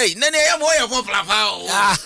Hey, nene ya moya for plafao.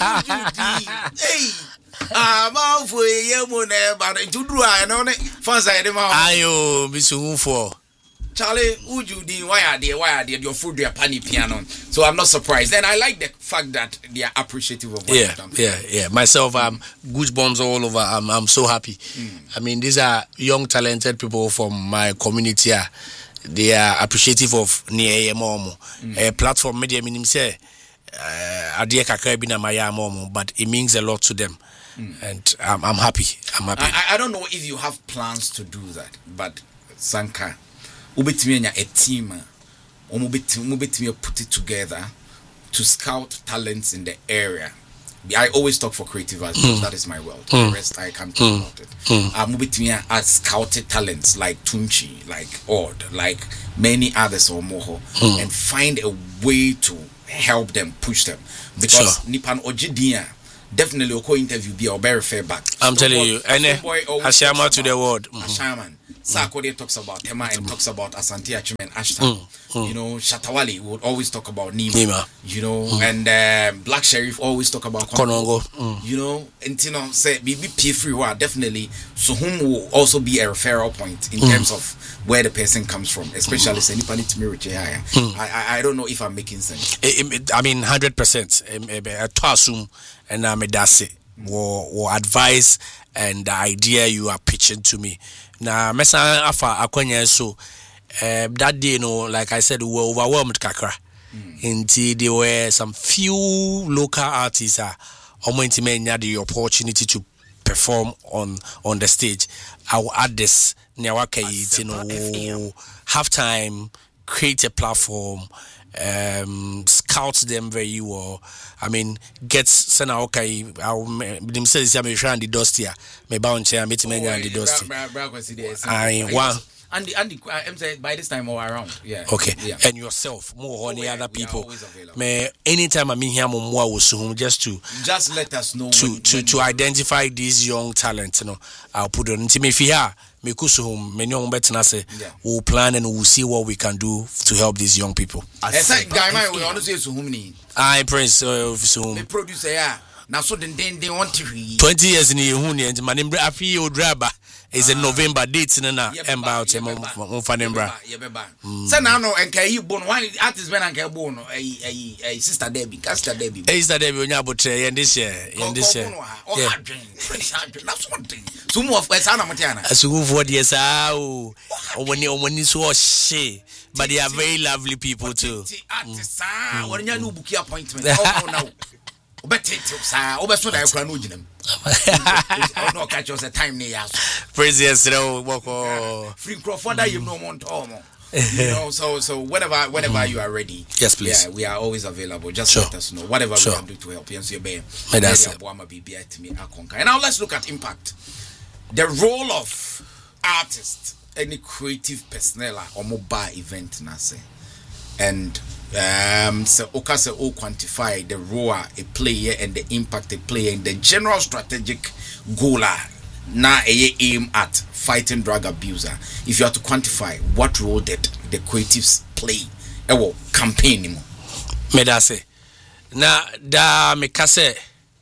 Hey. Ma for ye mo ne ba to do I no ne fans I dem. Ayo, bisu for. Charlie, would you do why are they your food their pani piano? So I'm not surprised. And I like the fact that they are appreciative of what you've done. Yeah. Myself, goosebumps all over. I'm so happy. I mean, these are young, talented people from my community. They are appreciative of near Momo. A platform media meaning say Adia Kakabina Maya Momo, but it means a lot to them. And I'm happy. I don't know if you have plans to do that, but Sanka. Ubetimi a team umubetimi put it together to scout talents in the area. I always talk for creative as because that is my world. The rest I can't talk about it. Ubetimi as scouted talents like Tunchi, like Odd, like many others or more, and find a way to help them, push them. Because Nipan Ojidia definitely will interview be or very fair back. I'm telling you, Ashama to the world. Ashaman. Sarkodie talks about Tema and talks about Asante Achim and Ashton. You know, Shatawali would always talk about Nima. You know, and Black Sheriff always talk about Konongo. You know, and you know, say be free definitely. So whom will also be a referral point in terms of where the person comes from, especially Senipani Timiru. I don't know if I'm making sense. I mean, 100%. To assume and I'm a dasi or advice and the idea you are pitching to me. Now, Mesa Afa Akwanya, so that day, you know, like I said, we were overwhelmed, Kakra. Until there were some few local artists had the opportunity to perform on the stage. I will add this, you know, halftime, create a platform, scout them very well. I mean, get Sena okay. I'll themselves I'm trying the dusty. Me bound chair, meeting me and the dusty. I one. Andy, I'm saying by this time all around. Yeah. Okay. Yeah. And yourself, more on the other people. Me anytime I'm in here, just let us know to identify these young talents. You know, I'll put it into me here. We'll plan and we'll see what we can do to help these young people. I Prince the producer, yeah. Now so they want to 20 years in the Manimbre Afi Odraba is in November dates in about Fanembra. Send now and can you born one artist when I can born a sister Debbie, Caster Debbie. Sister Debbie Nyabotre and this year. That's one thing. Some of Sana Matiana. As you for yes, when you saw she, but they are very lovely people too. Artists, when you book your appointment. Oh no. No catch us a time near praise yes, free Crawford, you know, you know, so whenever you are ready, yes, please. Yeah, we are always available. Just let us know whatever we can do to help you. And now let's look at impact. The role of artists, any creative personnel or mobile event, and so Okase all quantify the role a player and the impact a player in the general strategic goal na aim at fighting drug abuser. If you have to quantify what role did the creatives play campaign me da say na da me kase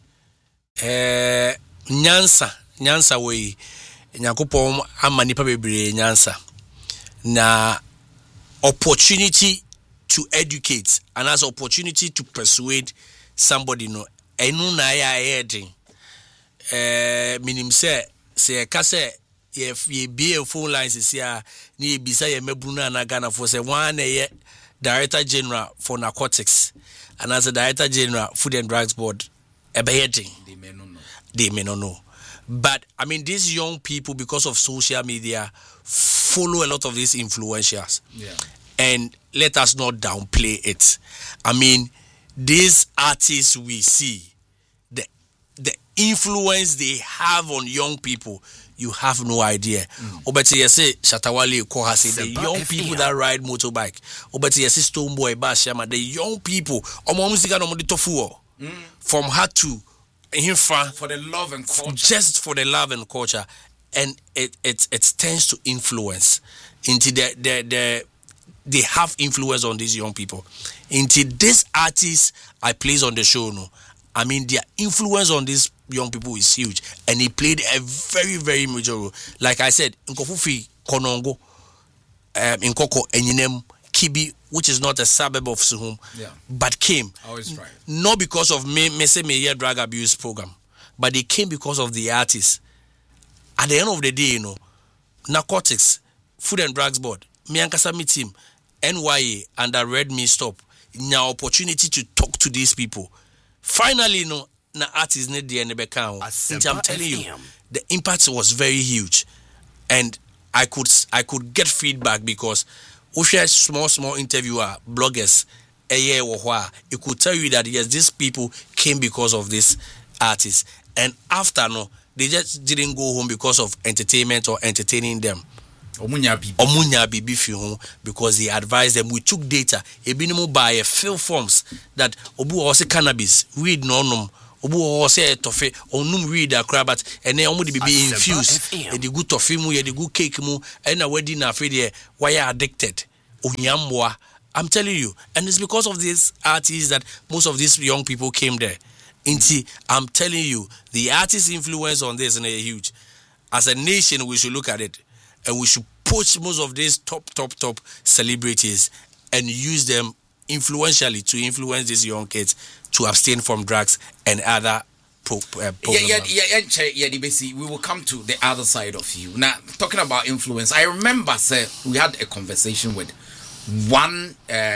nyansa we nyakopon ama nipa bebre nyansa na opportunity to educate and as opportunity to persuade somebody no enu na ya heading minim say ka say ye be phone lines here na ye bisa ye mebru na na Ghana for say one ye director general for narcotics and as a director general food and drugs board heading they may not know. But I mean, these young people, because of social media, follow a lot of these influencers. Yeah. And let us not downplay it. I mean, these artists we see, the influence they have on young people, you have no idea. Obeti yesi Shatawali Kohase, the young people that ride motorbike. Obeti yesi Stoneboy Bashama, the young people. From her to for the love and culture. Just for the love and culture. And it tends to influence into the they have influence on these young people. Into this artist I place on the show, no, I mean their influence on these young people is huge, and he played a very, very major role. Like I said, Nkofufi Konongo, Nkoko Enyinem Kibi, which is not a suburb of Suhum, but came. Always right. Not because of me drug abuse program, but they came because of the artists. At the end of the day, narcotics, Food and Drugs Board, Miankasami team, NYA, and the Red Me Stop, now opportunity to talk to these people. Finally, na artists need the NBK. I'm telling you, the impact was very huge, and I could get feedback because we share small interviewer bloggers a year or while. It could tell you that yes, these people came because of this artist, and after they just didn't go home because of entertainment or entertaining them. Omunya bibi fi home because he advised them. We took data. Ebinimu by fill forms that obu ose cannabis weed no obu ose tofe onum weed akra but ene omu de bibi infused e de good tofe mu e de good cake mu and na wedi na afre de why addicted onyamboa. I'm telling you, and it's because of these artists that most of these young people came there. I'm telling you, the artist influence on this is huge. As a nation, we should look at it, and we should push most of these top celebrities and use them influentially to influence these young kids to abstain from drugs and other problems. We will come to the other side of you. Now, talking about influence, I remember, sir, we had a conversation with one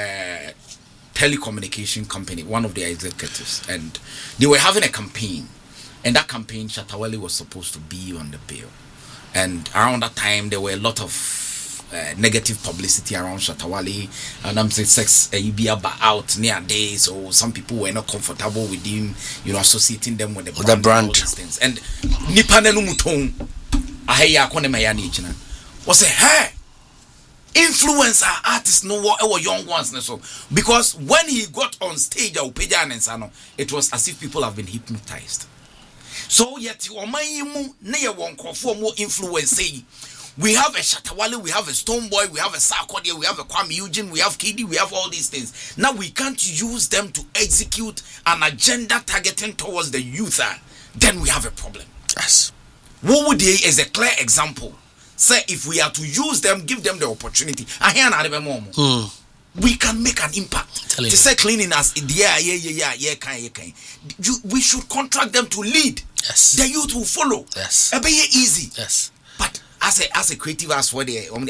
telecommunication company, one of the executives, and they were having a campaign, and that campaign, Shatta Wale was supposed to be on the bill. And around that time, there were a lot of negative publicity around Shatta Wale, and I'm saying sex out nowadays, so some people were not comfortable with him, associating them with the brand. And all these things. And Nipane Numutong, Ahaya Konemayani, was a hey. Influencer artists our young ones so because when he got on stage it was as if people have been hypnotized. So yet more influence. We have a Shatta Wale, we have a Stonebwoy, we have a Sarkodie, we have a Kwame Eugene, we have KD, we have all these things. Now we can't use them to execute an agenda targeting towards the youth. Then we have a problem. Yes. Wowood is a clear example. Say if we are to use them, give them the opportunity. We can make an impact. To say cleaning us, we should contract them to lead. Yes. The youth will follow. Yes. It'll be easy. Yes. But as a creative as well,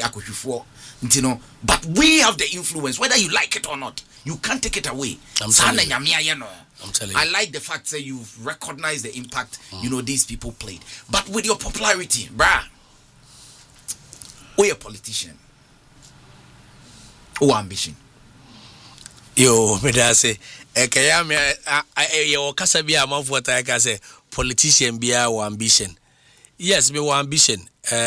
but we have the influence, whether you like it or not. You can't take it away. I'm telling you. I like the fact that you've recognized the impact these people played. But with your popularity, or a politician or ambition. Yo, me da say, kaya me yo kasa bi am of what I can say, politician bi or ambition. Yes, me wa ambition.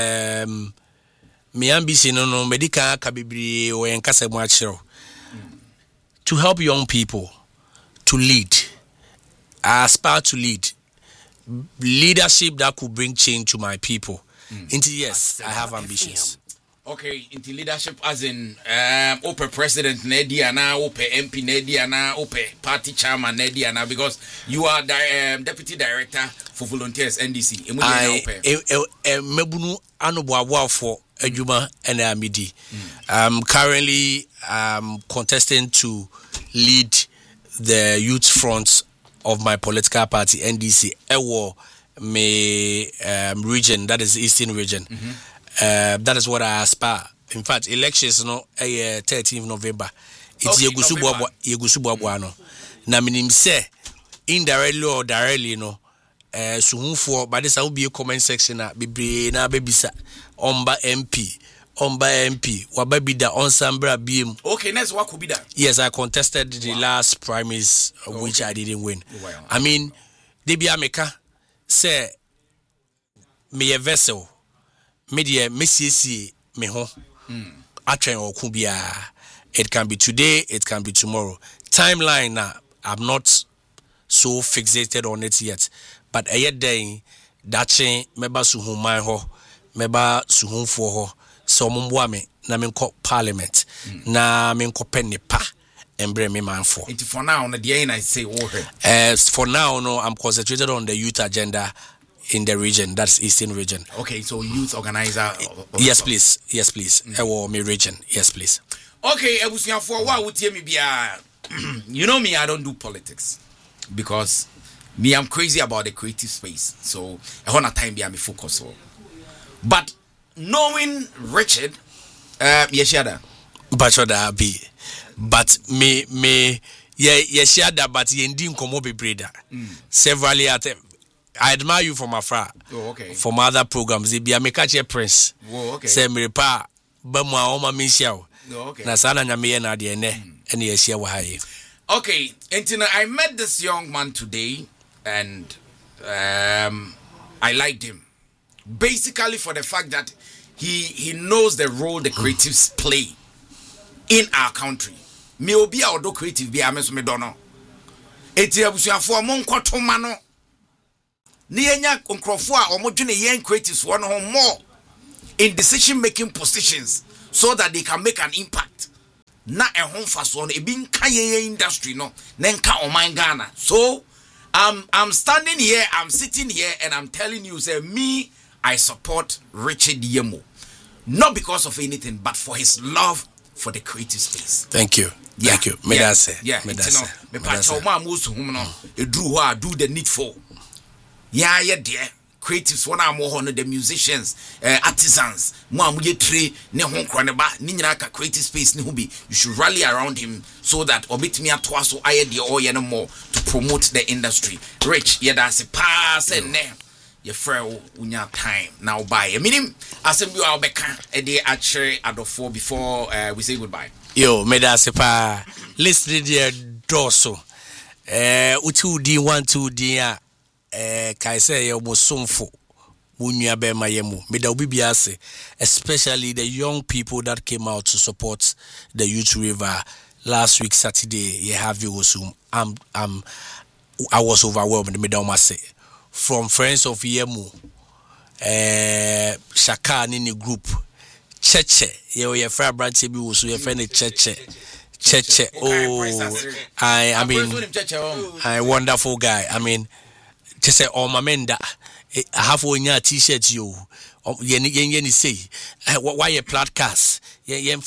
Me ambition no medical kabibri o en kasa mo achiro. To help young people to lead. I aspire to lead. Leadership that could bring change to my people. Yes, I have ambitions. Okay, into leadership as in Ope President Nediana, Ope MP Nediana, Ope Party Chairman Nediana, because you are Deputy Director for Volunteers NDC. Mebunu Anobuawa for Ejuma and Amidi. I'm currently contesting to lead the youth front of my political party NDC. Ewo me region, that is the Eastern region. That is what I aspire. In fact, elections 13th November. It's Yegusubuabuano. Na minim say indirectly or directly suhu for but this will be a comment section na bebre na bebisa omba MP wababida onsambra biem. Okay, next what could be that? Yes, I contested the last primaries which I didn't win. Wow. I mean, Debi Ameka say me a vessel media messi me ho atwen oku bia. It can be today, it can be tomorrow. Timeline now, I'm not so fixated on it yet, but a yet day that chain meba suhu man ho meba suhu for ho so mumbuame na menko parliament na menko penipa embre me manfo. For now no the I say for now no, I'm concentrated on the youth agenda in the region, that's Eastern region. Okay, so youth organizer. Yes please. Me region. Yes please. Okay, for what would you me be you know me, I don't do politics because me, I'm crazy about the creative space. So I want time be me focus on. But knowing Richard, yeshada. But me yeshada, but yendi nkomo bebreda. Severally I admire you from afar. Oh, okay. From other programs, they be a mekache prince. Oh, okay. Say me pa ba mo oma minsiao. Oh, okay. Na sana nyame na de ne ene yeshia wa haye. Okay, and I met this young man today, and I liked him. Basically, for the fact that he knows the role the creatives play in our country. Me obi a odo creative bi ameso me dono. Eti abusuafo mo nkoto ma no. Ni enya nkrofo a omodwene yen creatives one ho more in decision making positions so that they can make an impact. Na ehon faso no ebi nka yen industry no na nka oman Ghana. So I'm standing here, I'm sitting here, and I'm telling you, say me, I support Richard Yemo, not because of anything, but for his love for the creative space. Thank you. Yeah. Thank you. Medase. Yeah. Me do the needful. Yeah, dear. Creatives one are more the musicians, artisans, tre ne hon kroneba ni nyina ka creative space ni hubi. You should rally around him so that obitimi atwa so aye de oye no more to promote the industry. Rich, yeah, that's a pass and ne your friend unya time now bye. Minim assembly obeka e dey actually adofo before we say goodbye. Yo, medase pa listen there doso. Uti di 1 2 dia kai say ye musumfo wunya be mayemu me da obi biase, especially the young people that came out to support the Youth River last week Saturday. You have you assume I was overwhelmed. Me da say from friends of Yemu, Shaka Nini group, Cheche ye fra branch bi wo so ye friend Cheche. Oh, I mean, I wonderful guy. I mean, just say oh mamenda I have one t-shirt you yen say why a podcast yen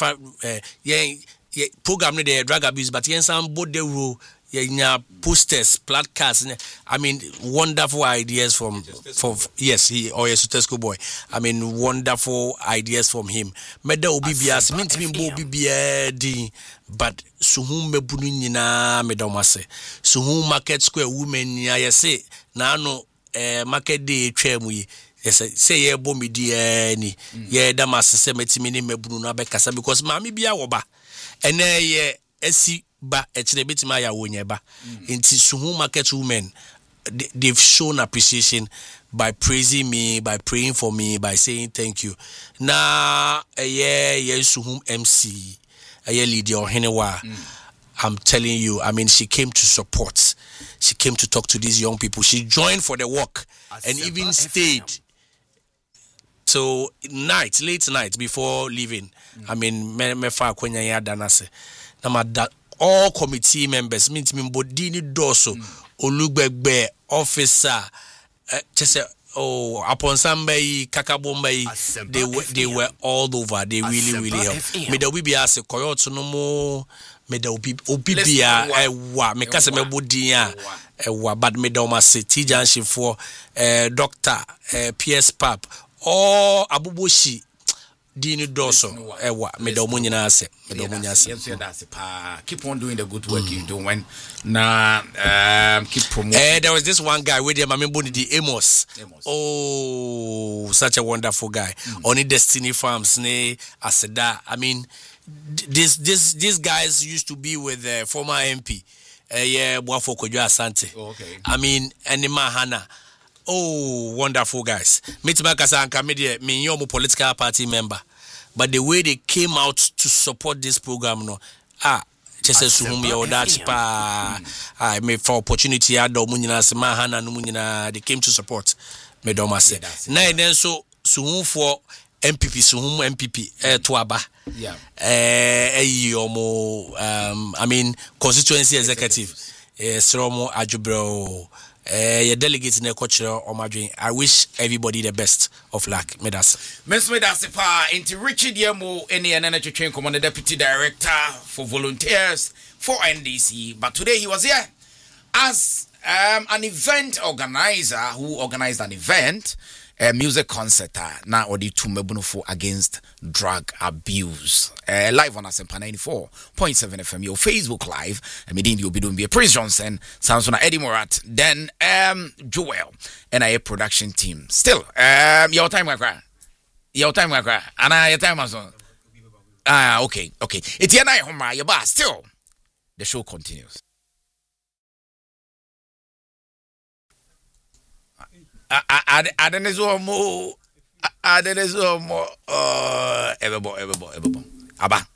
program the drug abuse but yen some both the rule yen posters podcasts. I mean wonderful ideas from yes he or yes Tesco boy. I mean wonderful ideas from him. Meda obi bias mean me bo bi but suhum mebunu nyina medomase suhum market square women ya yese na no market day twemu yi yese say ye bo me di ani ye da masese metimi ni mebunu na bekasa because mami bia wo ba ene ye esi ba ekire betima ya wonye ba nti suhum market women they've shown appreciation by praising me, by praying for me, by saying thank you. Na ye suhum MC Lydia Ohenewa, I'm telling you, I mean, she came to support. She came to talk to these young people. She joined for the work and even stayed. So late night before leaving, I mean, mefa kwenya ya danase. Na all committee members, means me bodini doso, olugbegbe officer, upon somebody kakabombai they were all over. They really helped. Me da obi bia se koyoto no mo me da obi bia ewa me kase me bodia ewa but me da o ma se tijanshi for doctor PS Pap or abuboshi dini doso ewa me da omo nyina ase me da omo nyase. Keep on doing the good work you do when keep promoting. There was this one guy with him, I mean, the Amos. Oh, such a wonderful guy. Only Destiny Farms, Aseda. I mean, these guys used to be with the former MP. Buafo Kojo Asante. Okay. I mean, Anima Hana. Oh, wonderful guys. Mitibakasa and Kamedia, me yomu political party member. But the way they came out to support this program, just whom you that I made for opportunity at Domunina Semahana Numina, they came to support Medomase. Now then so soon for MPP so MPP to aba. Yeah. I mean constituency executive. Sromo Ajubro. Your delegates in the culture or Madrid. I wish everybody the best of luck. Medas. Miss Medasipa, into Richard Yamo, any energy train commander, deputy director for volunteers for NDC. But today he was here as an event organizer who organized an event, a music concert. Now, Odi Tumebunufo against drug abuse. Live on Asempa 94.7 FM, your Facebook Live. Medin, you'll be doing Praise Johnson, Samsona Eddie Morat, then Joel, and a production team. Still, your time, your time, and your time as well. Okay. It's your night, Homa, your bar. Still, the show continues. I don't know more. Everybody. Abba.